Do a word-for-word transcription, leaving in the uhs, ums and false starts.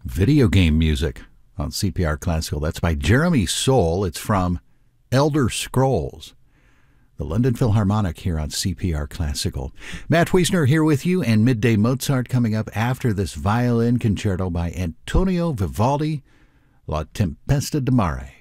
Video game music on C P R Classical. That's by Jeremy Soule. It's from Elder Scrolls. The London Philharmonic here on C P R Classical. Matt Wiesner here with you, and Midday Mozart coming up after this violin concerto by Antonio Vivaldi, La Tempesta di Mare.